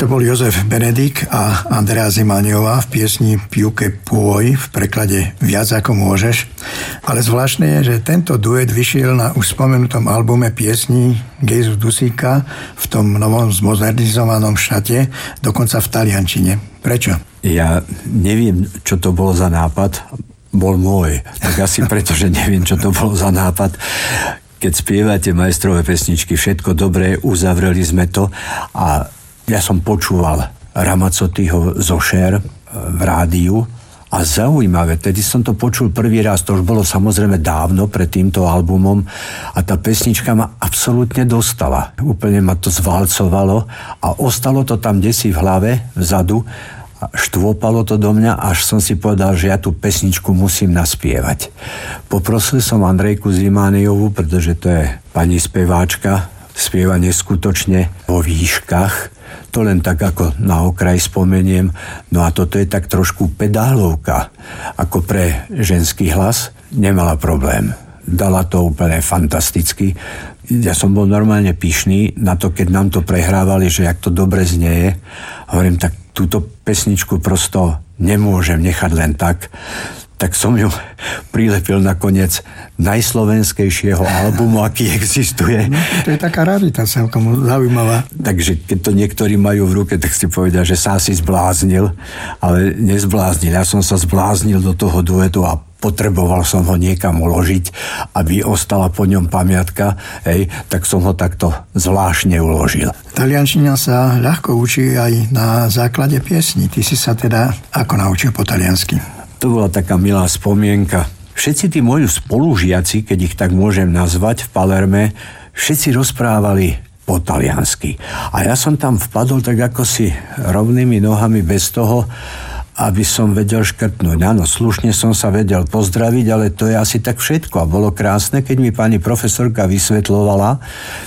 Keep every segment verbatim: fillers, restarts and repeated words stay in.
To bol Jozef Benedik a Andrea Zimaniová v piesni Piuke Puoj, v preklade Viac ako môžeš. Ale zvláštne je, že tento duet vyšiel na už spomenutom albume piesní Gejzu Dusíka v tom novom zmodernizovanom šate, dokonca v taliančine. Prečo? Ja neviem, čo to bolo za nápad. Bol môj. Tak asi preto, že neviem, čo to bolo za nápad. Keď spievate majstrové pesničky, všetko dobré, uzavreli sme to a ja som počúval Ramazzotiho Zošer v rádiu a zaujímavé, tedy som to počul prvý raz, to už bolo samozrejme dávno pred týmto albumom a tá pesnička ma absolútne dostala. Úplne ma to zvalcovalo a ostalo to tam desi v hlave, vzadu, a štvopalo to do mňa, až som si povedal, že ja tú pesničku musím naspievať. Poprosil som Andrejku Zimaniovu, pretože to je pani speváčka, spieva neskutočne vo výškach. To len tak ako na okraj spomeniem. No a toto je tak trošku pedálovka. Ako pre ženský hlas nemala problém. Dala to úplne fantasticky. Ja som bol normálne pyšný na to, keď nám to prehrávali, že jak to dobre znieje. Hovorím, tak túto pesničku prosto nemôžem nechať len tak. Tak som ju prilepil nakoniec najslovenskejšieho albumu, aký existuje. No, to je taká rarita celkom zaujímavá. Takže keď to niektorí majú v ruke, tak si povedia, že sa asi zbláznil, ale nezbláznil. Ja som sa zbláznil do toho duetu a potreboval som ho niekam uložiť, aby ostala po ňom pamiatka, hej, tak som ho takto zvláštne uložil. Taliančina sa ľahko učí aj na základe piesní. Ty si sa teda ako naučil po taliansky? To bola taká milá spomienka. Všetci tí moji spolužiaci, keď ich tak môžem nazvať v Palerme, všetci rozprávali po taliansky. A ja som tam vpadol tak ako si rovnými nohami bez toho, aby som vedel škrtnúť. Áno, slušne som sa vedel pozdraviť, ale to je asi tak všetko. A bolo krásne, keď mi pani profesorka vysvetľovala,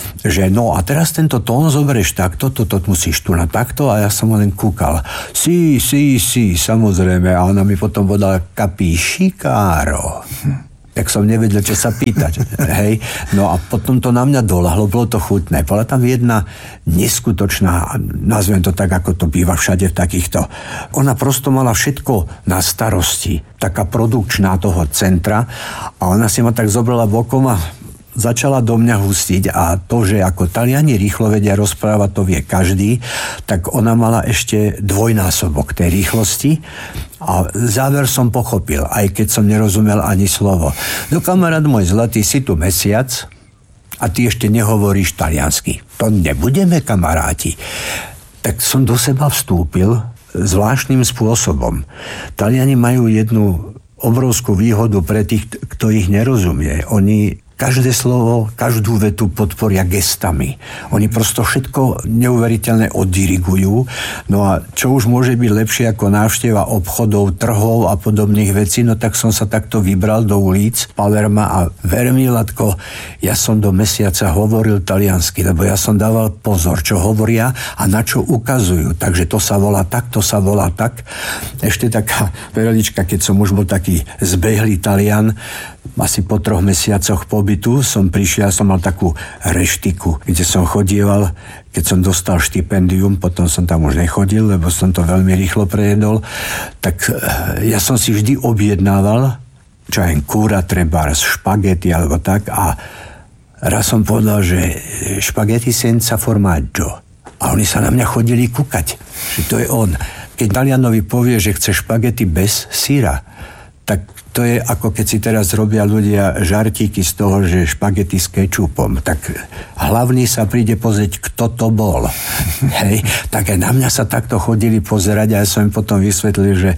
že no a teraz tento tón zoberieš takto, toto musíš tu na takto a ja som len kúkal. Sí, sí, sí, samozrejme. A ona mi potom povedala capisci, caro. Tak som nevedel, čo sa pýtať. Hej. No a potom to na mňa doľahlo, bolo to chutné. Bola tam jedna neskutočná, nazvem to tak, ako to býva všade v takýchto. Ona prosto mala všetko na starosti. Taká produkčná toho centra. A ona si ma tak zobrala bokom a začala do mňa hustiť a to, že ako Taliani rýchlo vedia rozprávať, to vie každý, tak ona mala ešte dvojnásobok tej rýchlosti a záver som pochopil, aj keď som nerozumel ani slovo. No kamarát môj zlatý, si tu mesiac a ty ešte nehovoríš taliansky. To nebudeme kamaráti. Tak som do seba vstúpil zvláštnym spôsobom. Taliani majú jednu obrovskú výhodu pre tých, kto ich nerozumie. Oni každé slovo, každú vetu podporia gestami. Oni prosto všetko neuveriteľne oddirigujú. No a čo už môže byť lepšie ako návšteva obchodov, trhov a podobných vecí, no tak som sa takto vybral do ulic Palerma a ver mi, Latko, ja som do mesiaca hovoril taliansky, lebo ja som dával pozor, čo hovoria a na čo ukazujú. Takže to sa volá tak, to sa volá tak. Ešte taká perlička, keď som už bol taký zbehlý Talian, asi po troch mesiacoch pobytu som prišiel, som mal takú reštiku, kde som chodieval, keď som dostal štipendium, potom som tam už nechodil, lebo som to veľmi rýchlo prejedol, tak ja som si vždy objednával, čo aj kúra, trebárs, špagety alebo tak a raz som povedal, že špagety senza formaggio. A oni sa na mňa chodili kúkať, že to je on. Keď Talianovi povie, že chce špagety bez syra, tak to je ako keď si teraz robia ľudia žartíky z toho, že špagety s kečupom. Tak hlavný sa príde pozrieť, kto to bol. Hej. Tak aj na mňa sa takto chodili pozerať a ja som im potom vysvetlil, že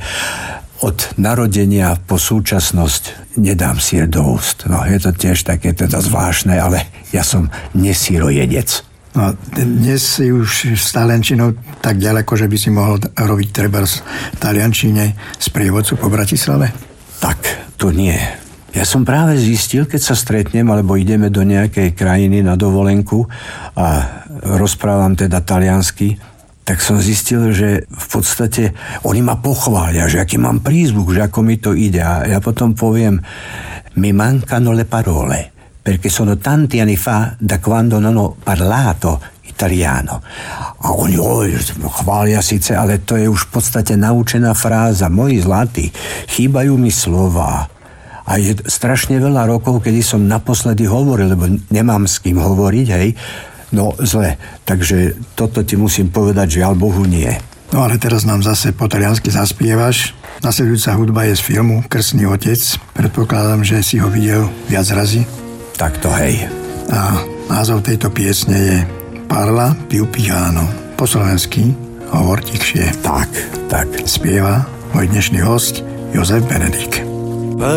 od narodenia po súčasnosť nedám sír do úst. No, je to tiež také teda zvláštne, ale ja som nesírojedec. No, dnes si už s taliančinou tak ďaleko, že by si mohol robiť treba v taliančine sprievodcu po Bratislave? Tak, to nie. Ja som práve zistil, keď sa stretnem, alebo ideme do nejakej krajiny na dovolenku a rozprávam teda taliansky, tak som zistil, že v podstate oni ma pochvália, že aký mám prízvuk, že ako mi to ide. A ja potom poviem, mi mancano le parole, perché sono tanti anni fa da quando non ho parlato italiano. A oni oj, chvália síce, ale to je už v podstate naučená fráza. Moji zlatí, chýbajú mi slová. A je strašne veľa rokov, kedy som naposledy hovoril, lebo nemám s kým hovoriť, hej. No zle, takže toto ti musím povedať, žiaľ Bohu nie. No ale teraz nám zase po taliansky zaspievaš. Nasledujúca hudba je z filmu Krstný otec. Predpokladám, že si ho videl viac razy. Tak to hej. A názov tejto piesne je Parla più piano. Po slovensky hovor tichšie. Tak, tak. Spieva môj dnešný host Jozef Benedík.